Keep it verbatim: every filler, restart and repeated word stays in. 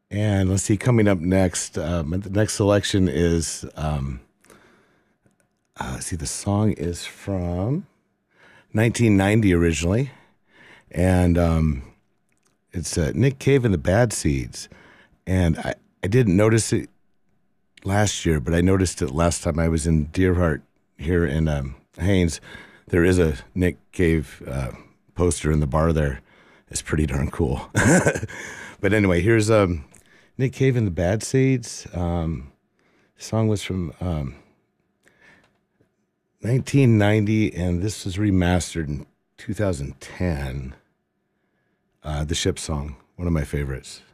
And let's see, coming up next, um, the next selection is, um, uh, let's see, the song is from nineteen ninety originally. And um, it's uh, Nick Cave and the Bad Seeds. And I, I didn't notice it last year, but I noticed it last time I was in Deerheart here in um, Haynes. There is a Nick Cave uh, poster in the bar there. It's pretty darn cool. But anyway, here's um, Nick Cave and the Bad Seeds. Um, the song was from um, nineteen ninety, and this was remastered in two thousand ten. Uh, the Ship Song, one of my favorites.